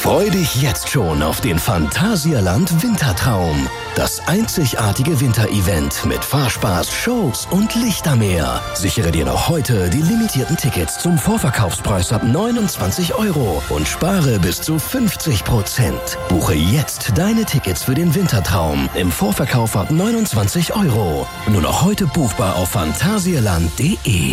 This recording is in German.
Freu dich jetzt schon auf den Phantasialand Wintertraum. Das einzigartige Winterevent mit Fahrspaß, Shows und Lichtermeer. Sichere dir noch heute die limitierten Tickets zum Vorverkaufspreis ab 29 € und spare bis zu 50%. Buche jetzt deine Tickets für den Wintertraum im Vorverkauf ab 29 €. Nur noch heute buchbar auf phantasialand.de.